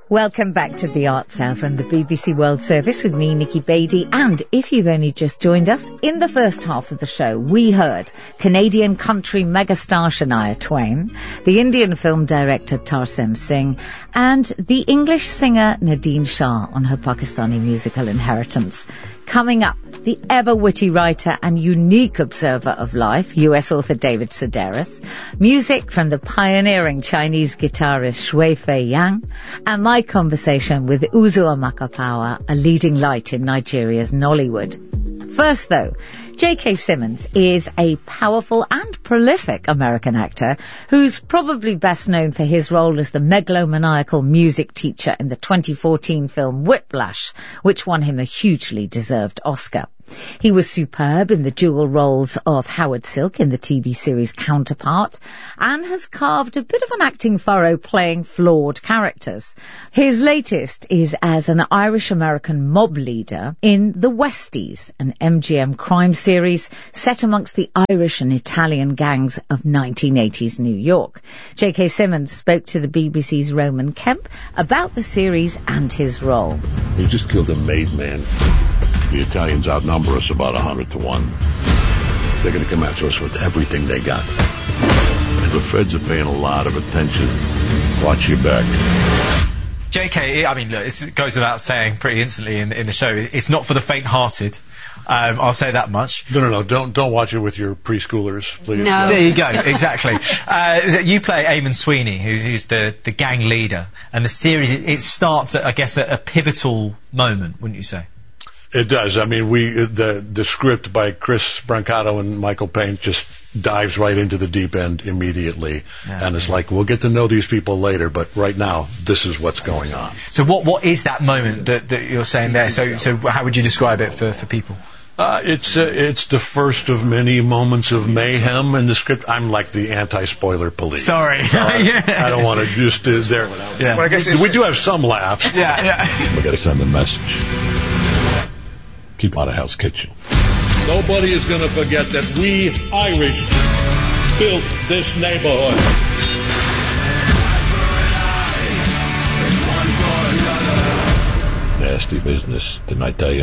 Welcome back to The Arts Hour from the BBC World Service with me, Nikki Beattie. And if you've only just joined us, in the first half of the show, we heard Canadian country megastar Shania Twain, the Indian film director Tarsem Singh, and the English singer Nadine Shah on her Pakistani musical inheritance. Coming up, the ever-witty writer and unique observer of life, US author David Sedaris, music from the pioneering Chinese guitarist Shui Fei Yang, and my conversation with Uzua Makapawa, a leading light in Nigeria's Nollywood. First, though, J.K. Simmons is a powerful and prolific American actor who's probably best known for his role as the megalomaniacal music teacher in the 2014 film Whiplash, which won him a hugely deserved Oscar. He was superb in the dual roles of Howard Silk in the TV series Counterpart and has carved a bit of an acting furrow playing flawed characters. His latest is as an Irish-American mob leader in The Westies, an MGM crime series set amongst the Irish and Italian gangs of 1980s New York. J.K. Simmons spoke to the BBC's Roman Kemp about the series and his role. We just killed a made man. The Italians outnumber us about 100 to 1. They're going to come after us with everything they got. And the feds are paying a lot of attention. Watch your back. JK, I mean, look, it goes without saying pretty instantly in the show, it's not for the faint-hearted. I'll say that much. No, don't watch it with your preschoolers, please. No. There you go, exactly. You play Eamon Sweeney, who's the gang leader, and the series, it starts at, I guess, at a pivotal moment, wouldn't you say? It does. I mean, the script by Chris Brancato and Michael Payne just dives right into the deep end immediately. Yeah, and it's like, we'll get to know these people later, but right now, this is what's going on. So what is that moment that you're saying there? So how would you describe it for people? It's the first of many moments of mayhem in the script. I'm like the anti-spoiler police. Sorry. I don't want to just there. Yeah. Well, I guess we do have some laughs. Yeah. We got to send a message. Keep out of Hell's Kitchen. Nobody is going to forget that we Irish built this neighborhood. Nasty business, didn't I tell you?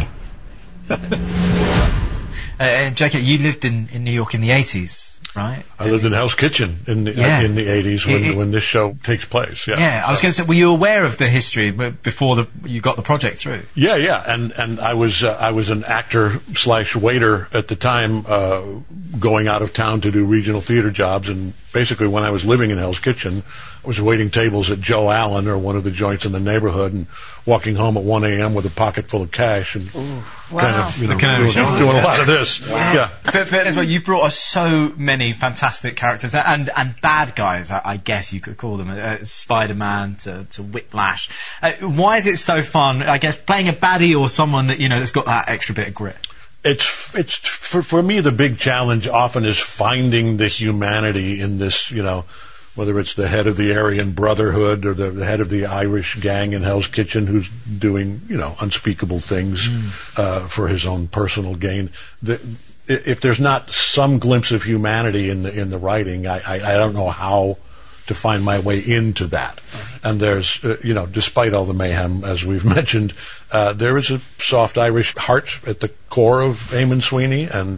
JK, you lived in New York in the 80s, right? I lived in Hell's Kitchen in the 80s when this show takes place. Yeah, I was going to say, were you aware of the history before you got the project through? Yeah, and I was an actor / waiter at the time, going out of town to do regional theater jobs, and basically when I was living in Hell's Kitchen, I was waiting tables at Joe Allen or one of the joints in the neighborhood and walking home at 1 a.m. with a pocket full of cash and kind of, doing a lot of this. Wow. Yeah. But as well, you've brought us so many fantastic characters and bad guys, I guess you could call them, Spider-Man to Whiplash. Why is it so fun, I guess, playing a baddie or someone that, that's got that extra bit of grit? It's for me, the big challenge often is finding the humanity in this, whether it's the head of the Aryan Brotherhood or the head of the Irish gang in Hell's Kitchen who's doing, unspeakable things for his own personal gain. If there's not some glimpse of humanity in the writing, I don't know how to find my way into that. And there's, despite all the mayhem, as we've mentioned, there is a soft Irish heart at the core of Eamon Sweeney, and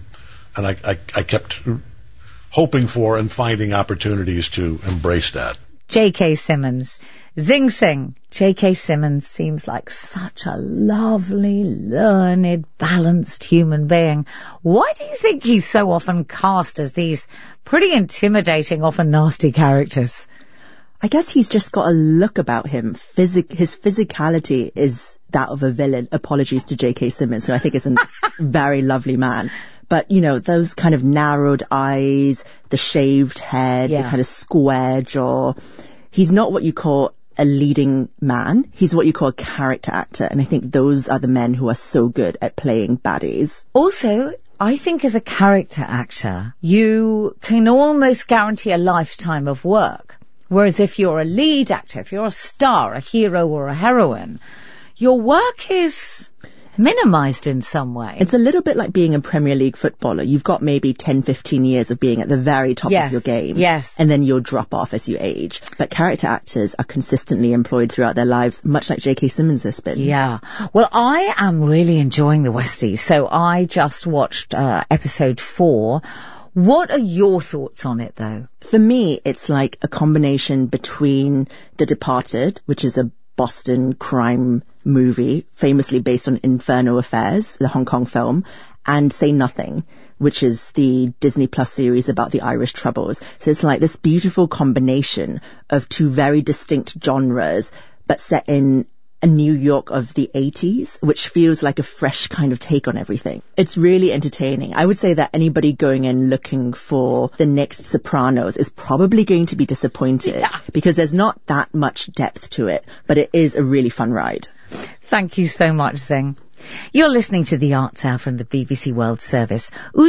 I kept hoping for and finding opportunities to embrace that. J.K. Simmons. Zing Sing. J.K. Simmons seems like such a lovely, learned, balanced human being. Why do you think he's so often cast as these pretty intimidating, often nasty characters? I guess he's just got a look about him. His physicality is that of a villain. Apologies to J.K. Simmons, who I think is a very lovely man. But, those kind of narrowed eyes, the shaved head, the kind of square jaw. He's not what you call a leading man. He's what you call a character actor. And I think those are the men who are so good at playing baddies. Also, I think as a character actor, you can almost guarantee a lifetime of work. Whereas if you're a lead actor, if you're a star, a hero or a heroine, your work is... minimized in some way. It's a little bit like being a Premier League footballer. You've got maybe 10, 15 years of being at the very top of your game. Yes. And then you'll drop off as you age. But character actors are consistently employed throughout their lives, much like J.K. Simmons has been. Yeah. Well, I am really enjoying the Westies. So I just watched episode 4. What are your thoughts on it, though? For me, it's like a combination between The Departed, which is a Boston crime movie famously based on Infernal Affairs, the Hong Kong film, and Say Nothing, which is the Disney Plus series about the Irish Troubles. So it's like this beautiful combination of two very distinct genres, but set in a New York of the 80s, which feels like a fresh kind of take on everything. It's really entertaining. I would say that anybody going in looking for the next Sopranos is probably going to be disappointed because there's not that much depth to it, but it is a really fun ride. Thank you so much, Zing. You're listening to The Arts Hour from the BBC World Service.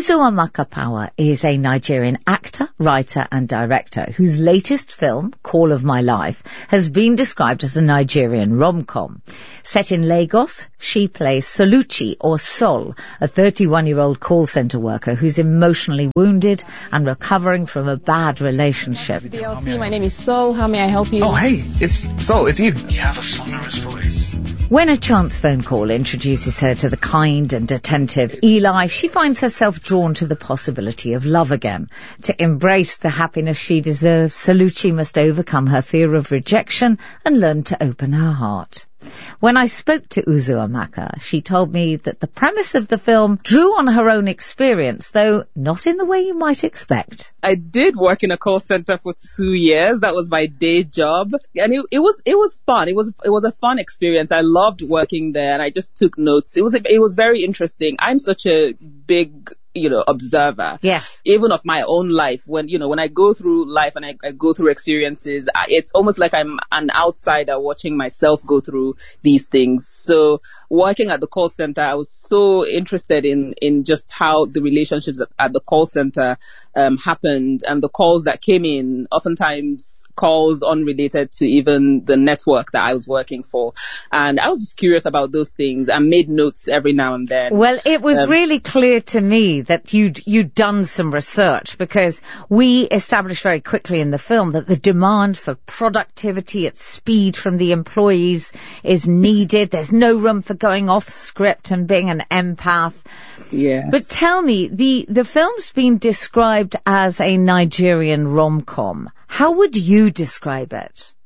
Uzo Power is a Nigerian actor, writer and director whose latest film, Call of My Life, has been described as a Nigerian rom-com. Set in Lagos, she plays Soluchi, or Sol, a 31-year-old call centre worker who's emotionally wounded and recovering from a bad relationship. DLC, my name is Sol. How may I help you? Oh, hey, it's Sol. It's you. You have a sonorous voice. When a chance phone call introduces her to the kind and attentive Eli, she finds herself drawn to the possibility of love again. To embrace the happiness she deserves, Soluchi must overcome her fear of rejection and learn to open her heart. When I spoke to Uzo, she told me that the premise of the film drew on her own experience, though not in the way you might expect. I did work in a call center for 2 years. That was my day job. And it was fun. It was a fun experience. I loved working there and I just took notes. It was very interesting. I'm such a big, observer. Yes. Even of my own life. When I go through life and I go through experiences, it's almost like I'm an outsider watching myself go through these things. So working at the call center, I was so interested in just how the relationships at the call center happened, and the calls that came in, oftentimes calls unrelated to even the network that I was working for. And I was just curious about those things and made notes every now and then. Well, it was really clear to me that you'd done some research, because we established very quickly in the film that the demand for productivity at speed from the employees is needed. There's no room for going off script and being an empath. Yes. But tell me, the film's been described as a Nigerian rom-com. How would you describe it?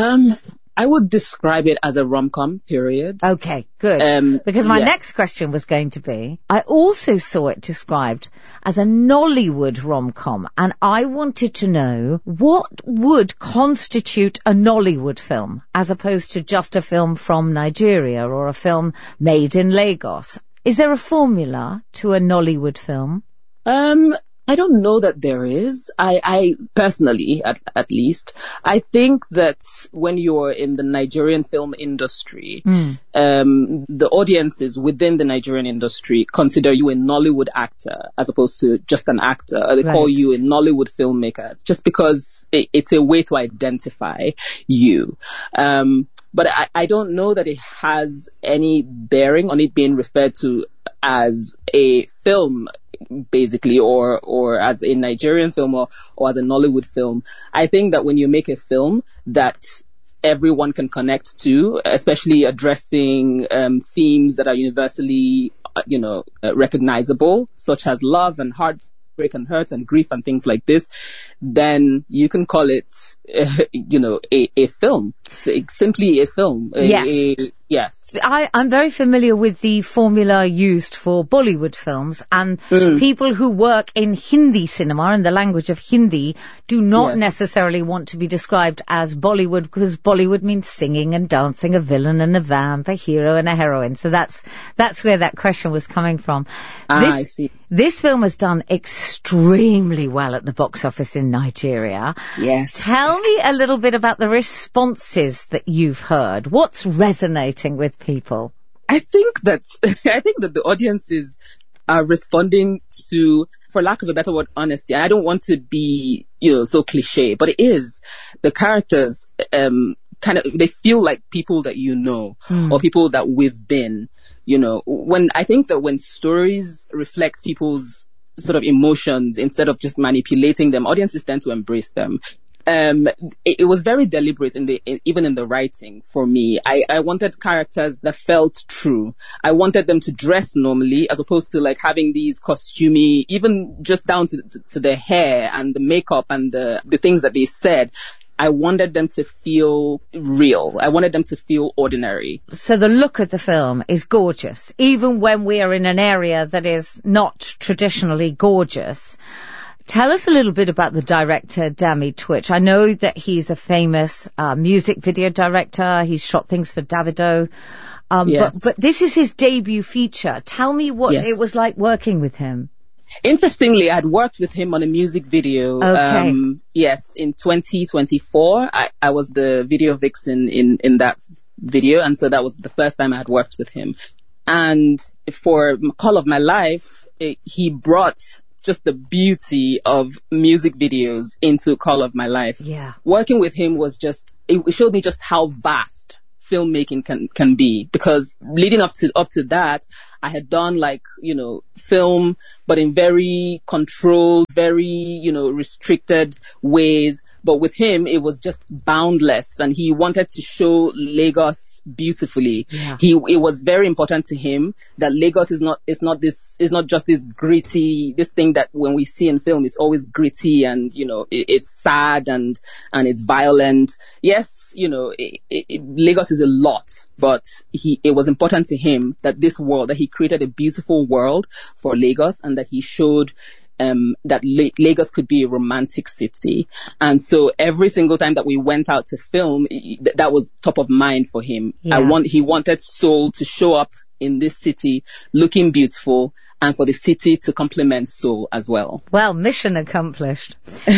I would describe it as a rom-com, period. Okay, good. Because my next question was going to be, I also saw it described as a Nollywood rom-com, and I wanted to know what would constitute a Nollywood film, as opposed to just a film from Nigeria or a film made in Lagos. Is there a formula to a Nollywood film? I don't know that there is. I personally, at least, I think that when you're in the Nigerian film industry, the audiences within the Nigerian industry consider you a Nollywood actor as opposed to just an actor. They call you a Nollywood filmmaker just because it's a way to identify you. But I don't know that it has any bearing on it being referred to as a film, basically, or as a Nigerian film or as a Nollywood film. I think that when you make a film that everyone can connect to, especially addressing themes that are universally, recognizable, such as love and heartbreak and hurt and grief and things like this, then you can call it, a film. Simply a film. Yes. I'm very familiar with the formula used for Bollywood films, and people who work in Hindi cinema, in the language of Hindi, do not necessarily want to be described as Bollywood, because Bollywood means singing and dancing, a villain and a vamp, a hero and a heroine. So that's where that question was coming from. I see. This film has done extremely well at the box office in Nigeria. Yes. Tell me a little bit about the responses that you've heard. What's resonating with people? I think that the audiences are responding to, for lack of a better word, honesty. I don't want to be, so cliche, but it is. The characters, they feel like people that or people that we've been, You know, I think that when stories reflect people's sort of emotions instead of just manipulating them, audiences tend to embrace them. It was very deliberate even in the writing for me. I wanted characters that felt true. I wanted them to dress normally as opposed to like having these costumey, even just down to the hair and the makeup and the things that they said. I wanted them to feel real. I wanted them to feel ordinary. So the look of the film is gorgeous, even when we are in an area that is not traditionally gorgeous. Tell us a little bit about the director, Dami Twitch. I know that he's a famous music video director. He's shot things for Davido. Yes. But this is his debut feature. Tell me what it was like working with him. Interestingly, I'd worked with him on a music video. Okay. In 2024. I was the video vixen in that video. And so that was the first time I had worked with him. And for Call of My Life, he brought just the beauty of music videos into Call of My Life. Yeah. Working with him was it showed me just how vast filmmaking can be, because leading up to that, I had done film, but in very controlled, very, restricted ways. But with him, it was just boundless, and he wanted to show Lagos beautifully. Yeah. It was very important to him that Lagos is not just this gritty, this thing that when we see in film is always gritty and, it's sad and it's violent. Yes, Lagos is a lot, but it was important to him that that he created a beautiful world for Lagos, and that he showed that Lagos could be a romantic city. And so every single time that we went out to film, that was top of mind for him. Yeah. He wanted Seoul to show up in this city looking beautiful, and for the city to complement Seoul as well. Well, mission accomplished.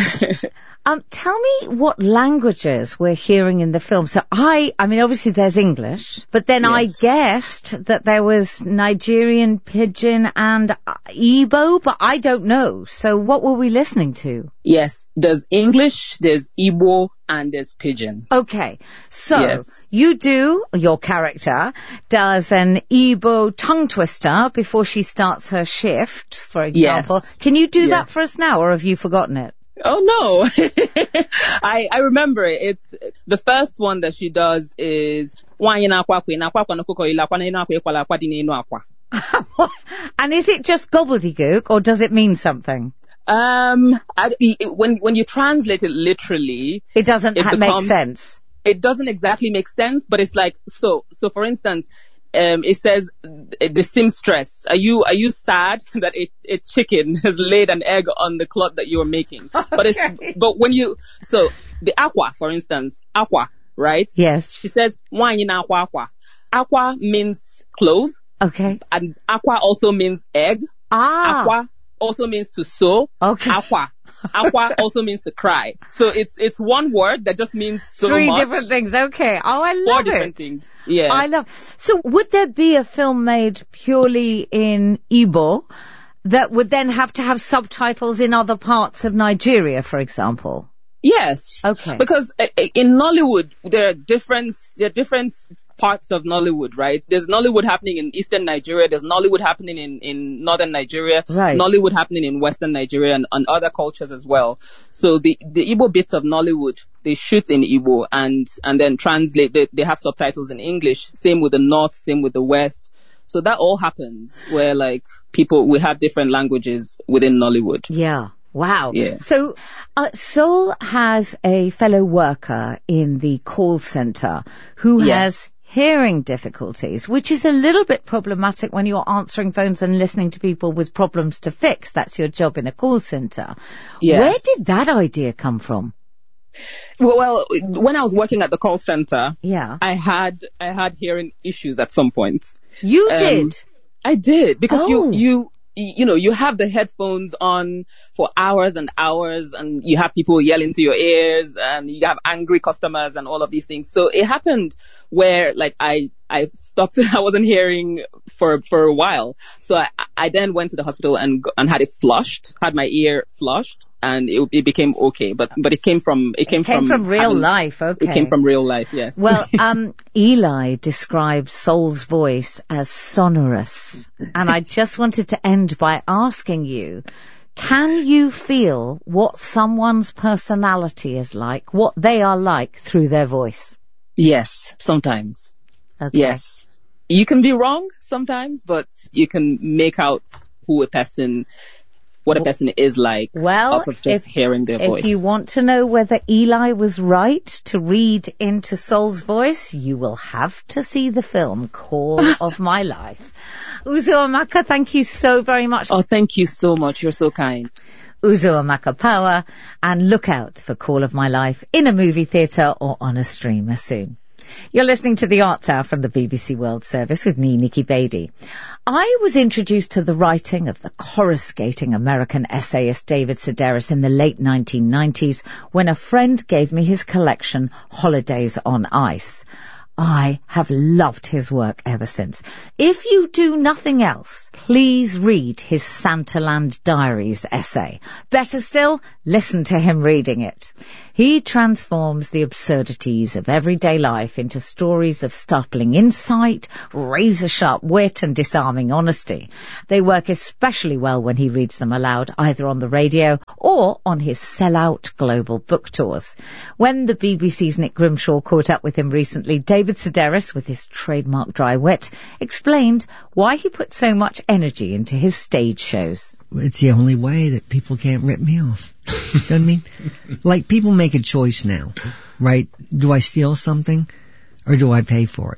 Tell me what languages we're hearing in the film. So I mean, obviously there's English, but then I guessed that there was Nigerian Pidgin and Igbo, but I don't know. So what were we listening to? Yes, there's English, there's Igbo, and there's Pidgin. Okay, so your character does an Igbo tongue twister before she starts her shift, for example. Yes. Can you do that for us now, or have you forgotten it? Oh no. I remember it. It's the first one that she does is And is it just gobbledygook, or does it mean something? When you translate it literally, it doesn't make sense. It doesn't exactly make sense, but it's like, so for instance, it says the seamstress. Are you sad that a chicken has laid an egg on the cloth that you're making? Okay. But when the aqua, for instance, aqua, right? Yes. She says, "Wanyi na aqua aqua." Aqua means clothes. Okay. And aqua also means egg. Aqua also means to sew. Okay. Aqua also means to cry. So it's one word that just means so much. 3 different things. Okay. Oh, I love 4 different things. Yeah. I love. So would there be a film made purely in Igbo that would then have to have subtitles in other parts of Nigeria, for example? Yes. Okay. Because in Nollywood, there are different parts of Nollywood, right? There's Nollywood happening in eastern Nigeria. There's Nollywood happening in northern Nigeria. Right. Nollywood happening in western Nigeria and other cultures as well. So the Igbo bits of Nollywood, they shoot in Igbo and then translate. They have subtitles in English. Same with the north, same with the west. So that all happens where we have different languages within Nollywood. Yeah. Wow. Yeah. So, Seoul has a fellow worker in the call center who has hearing difficulties, which is a little bit problematic when you're answering phones and listening to people with problems to fix. That's your job in a call center. Yes. Where did that idea come from? Well, when I was working at the call center, yeah, I had hearing issues at some point. You did? I did, because you have the headphones on for hours and hours, and you have people yell into your ears, and you have angry customers and all of these things. So it happened where I I stopped. I wasn't hearing for a while. So I then went to the hospital and had it flushed, had my ear flushed, and it became okay. But it came from real life. Okay. It came from real life. Yes. Well, Eli described Soul's voice as sonorous, and I just wanted to end by asking you, can you feel what someone's personality is like, what they are like through their voice? Yes, sometimes. Okay. Yes. You can be wrong sometimes, but you can make out what a person is like off of just hearing their voice. If you want to know whether Eli was right to read into Soul's voice, you will have to see the film Call of My Life. Uzo Amaka, thank you so very much. Oh, thank you so much. You're so kind. Uzo Amaka Power, and look out for Call of My Life in a movie theatre or on a streamer soon. You're listening to The Arts Hour from the BBC World Service with me, Nikki Beattie. I was introduced to the writing of the coruscating American essayist David Sedaris in the late 1990s when a friend gave me his collection Holidays on Ice. I have loved his work ever since. If you do nothing else, please read his Santaland Diaries essay. Better still, listen to him reading it. He transforms the absurdities of everyday life into stories of startling insight, razor-sharp wit and disarming honesty. They work especially well when he reads them aloud, either on the radio or on his sell-out global book tours. When the BBC's Nick Grimshaw caught up with him recently, David Sedaris, with his trademark dry wit, explained why he put so much energy into his stage shows. It's the only way that people can't rip me off. You know what I mean? Like, people make a choice now, right? Do I steal something or do I pay for it?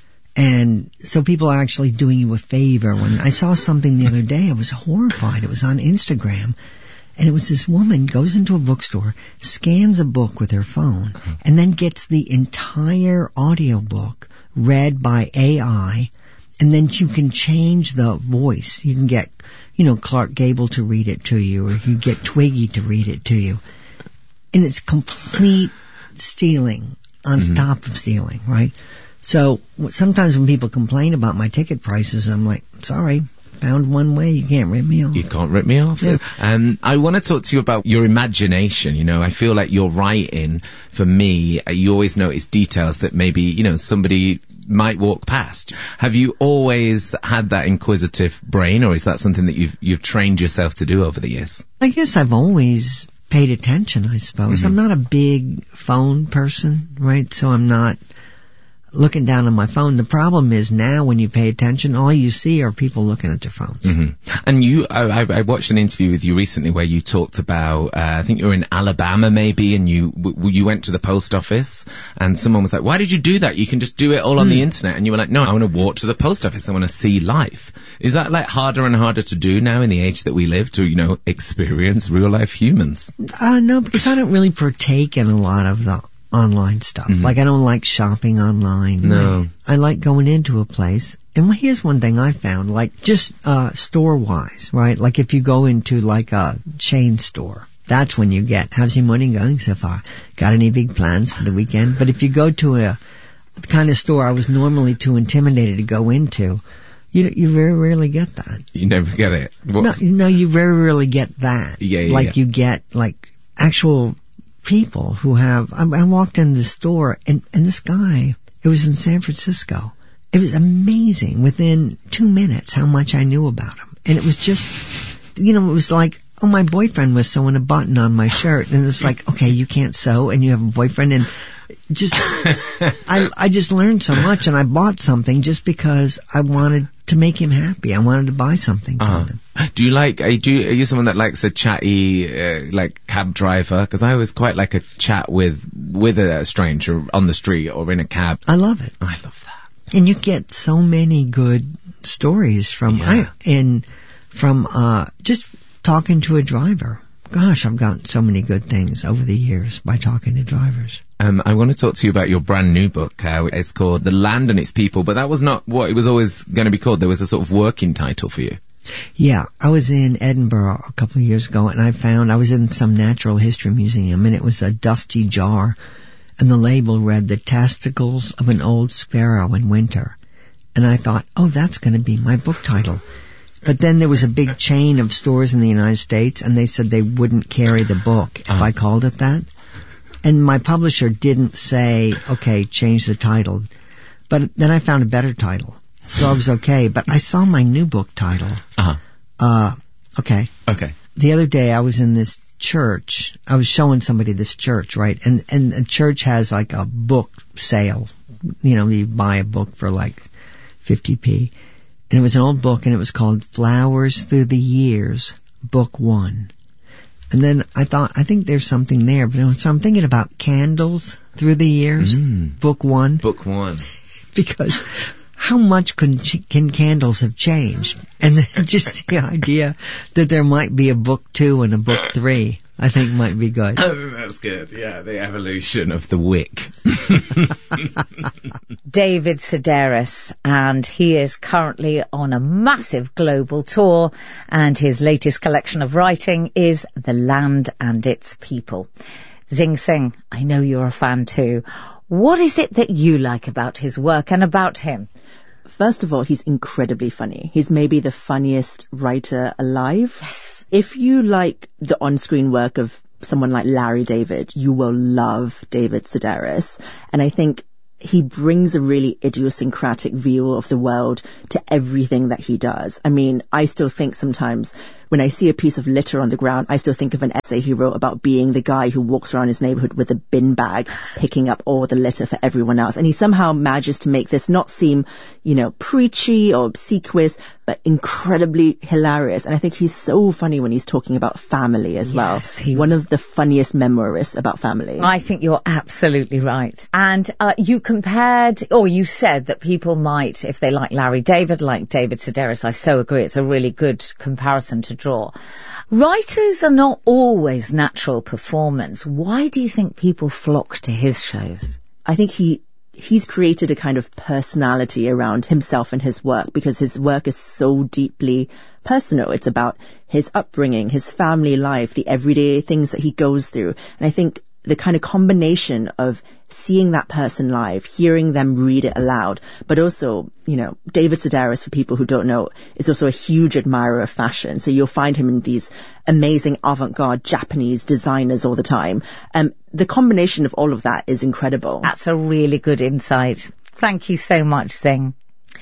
And so people are actually doing you a favor. When I saw something the other day, I was horrified. It was on Instagram. And it was this woman goes into a bookstore, scans a book with her phone, and then gets the entire audiobook read by AI, and then you can change the voice. You can get, Clark Gable to read it to you, or you can get Twiggy to read it to you. And it's complete stealing on top of stealing, right? So sometimes when people complain about my ticket prices, I'm like, sorry. Found one way, you can't rip me off. You can't rip me off. Yeah. I want to talk to you about your imagination. I feel like your writing, for me, you always notice details that maybe, somebody might walk past. Have you always had that inquisitive brain, or is that something that you've trained yourself to do over the years? I guess I've always paid attention, I suppose. I'm not a big phone person, right? So I'm not looking down on my phone. The problem is now when you pay attention, all you see are people looking at their phones. And I watched an interview with you recently where you talked about, I think you were in Alabama maybe, and you went to the post office and someone was like, why did you do that? You can just do it all on the internet. And you were like, no, I want to walk to the post office. I want to see life. Is that like harder and harder to do now in the age that we live to, experience real life humans? No, because I don't really partake in a lot of the online stuff. Like, I don't like shopping online. No. I like going into a place. And here's one thing I found, like, just store-wise, right? Like, if you go into, like, a chain store, that's when you get, how's your morning going so far? Got any big plans for the weekend? But if you go to a kind of store I was normally too intimidated to go into, you very rarely get that. You never get it. No, you very rarely get that. Yeah. You get, like, actual people who have, I walked in the store and this guy, it was in San Francisco. It was amazing within 2 minutes how much I knew about him. And it was just, it was like, oh, my boyfriend was sewing a button on my shirt. And it's like, okay, you can't sew and you have a boyfriend. And just, I just learned so much, and I bought something just because I wanted to make him happy. I wanted to buy something for him. Do you are you someone that likes a chatty, cab driver? Because I always quite like a chat with a stranger on the street or in a cab. I love it. I love that. And you get so many good stories from just talking to a driver. Gosh, I've gotten so many good things over the years by talking to drivers. I want to talk to you about your brand new book. It's called The Land and Its People, but that was not what it was always going to be called. There was a sort of working title for you. Yeah, I was in Edinburgh a couple of years ago, and I was in some natural history museum, and it was a dusty jar, and the label read, "The Testicles of an Old Sparrow in Winter." And I thought, oh, that's going to be my book title. But then there was a big chain of stores in the United States, and they said they wouldn't carry the book if I called it that. And my publisher didn't say, okay, change the title. But then I found a better title. So I was okay. But I saw my new book title. Okay. The other day I was in this church. I was showing somebody this church, right? And the church has like a book sale. You know, you buy a book for like 50p. And it was an old book, and it was called Flowers Through the Years, Book 1. And then I thought, I think there's something there. But so I'm thinking about Candles Through the Years, Book 1. Book 1. Because how much can candles have changed? And then just the idea that there might be a Book 2 and a Book 3, I think might be good. Oh, that's good. Yeah, the evolution of the wick. David Sedaris, and he is currently on a massive global tour, and his latest collection of writing is The Land and Its People. Xing Xing, I know you're a fan too. What is it that you like about his work and about him? First of all, he's incredibly funny. He's maybe the funniest writer alive. Yes. If you like the on-screen work of someone like Larry David, you will love David Sedaris. And I think he brings a really idiosyncratic view of the world to everything that he does. I mean, I still think sometimes when I see a piece of litter on the ground, I still think of an essay he wrote about being the guy who walks around his neighborhood with a bin bag, picking up all the litter for everyone else. And he somehow manages to make this not seem, you know, preachy or obsequious, but incredibly hilarious. And I think he's so funny when he's talking about family as well. One of the funniest memoirists about family. I think you're absolutely right. And you compared, or you said that people might, if they like Larry David, like David Sedaris. I so agree. It's a really good comparison to draw. Writers are not always natural performers. Why do you think people flock to his shows? I think he's created a kind of personality around himself and his work, because his work is so deeply personal. It's about his upbringing, his family life, the everyday things that he goes through. And I think the kind of combination of seeing that person live, hearing them read it aloud, but also, you know, David Sedaris, for people who don't know, is also a huge admirer of fashion. So you'll find him in these amazing avant-garde Japanese designers all the time. The combination of all of that is incredible. That's a really good insight. Thank you so much, Xing.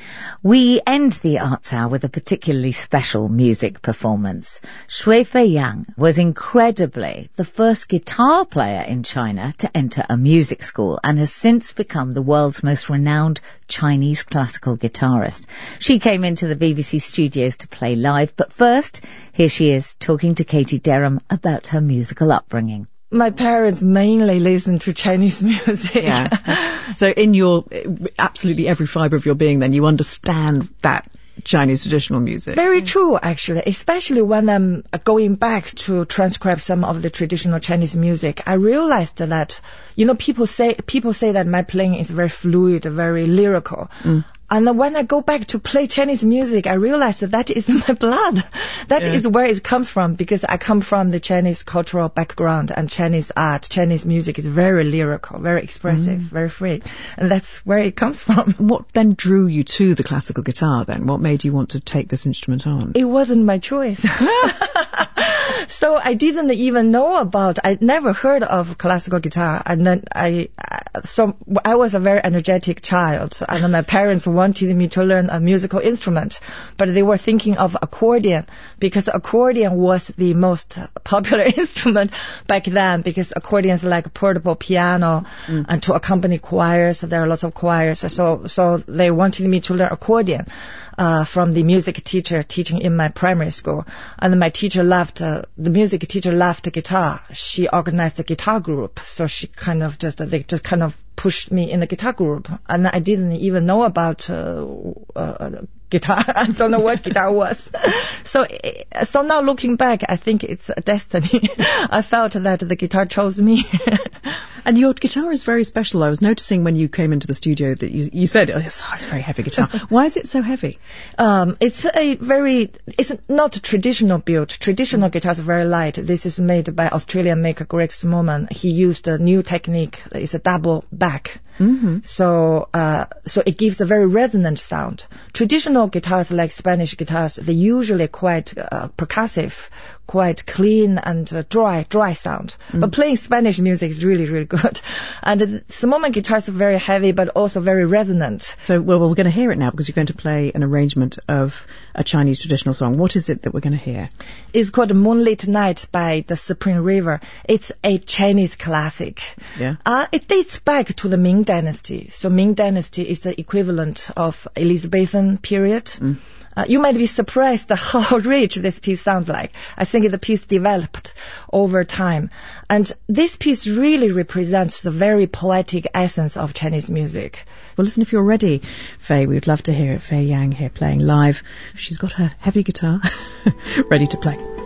We end the Arts Hour with a particularly special music performance. Shui Fei Yang was incredibly the first guitar player in China to enter a music school and has since become the world's most renowned Chinese classical guitarist. She came into the BBC studios to play live, but first, here she is talking to Katie Derham about her musical upbringing. My parents mainly listen to Chinese music. Yeah. So in your absolutely every fibre of your being, then you understand that Chinese traditional music. Very true, actually. Especially when I'm going back to transcribe some of the traditional Chinese music, I realized that, you know, people say that my playing is very fluid, very lyrical. And when I go back to play Chinese music, I realize that is my blood. That is where it comes from, because I come from the Chinese cultural background, and Chinese art, Chinese music is very lyrical, very expressive, very free. And that's where it comes from. What then drew you to the classical guitar then? What made you want to take this instrument on? It wasn't my choice. So I didn't even know about, I never heard of classical guitar. And then I was a very energetic child, and my parents wanted me to learn a musical instrument, but they were thinking of accordion, because accordion was the most popular instrument back then, because accordion is like a portable piano and to accompany choirs. There are lots of choirs. So they wanted me to learn accordion from the music teacher teaching in my primary school. And my teacher left, the music teacher left guitar. She organized a guitar group. So they just kind of pushed me in the guitar group. And I didn't even know about guitar. I don't know what guitar was. So now looking back, I think it's a destiny. I felt that the guitar chose me. And your guitar is very special. I was noticing when you came into the studio that you said, it's a very heavy guitar. Why is it so heavy? It's not traditional build. Traditional guitars are very light. This is made by Australian maker Greg Smallman. He used a new technique. It's a double back. So it gives a very resonant sound. Traditional guitars like Spanish guitars, they're usually quite percussive, quite clean and dry sound. But playing Spanish music is really, really good. And the Sumomen guitars are very heavy, but also very resonant. So, well, we're going to hear it now because you're going to play an arrangement of a Chinese traditional song. What is it that we're going to hear? It's called Moonlit Night by the Spring River. It's a Chinese classic. Yeah. It dates back to the Ming Dynasty. So Ming Dynasty is the equivalent of Elizabethan period. You might be surprised how rich this piece sounds like. I think the piece developed over time. And this piece really represents the very poetic essence of Chinese music. Well, listen, if you're ready, Faye, we would love to hear it. Faye Yang here playing live. She's got her heavy guitar ready to play.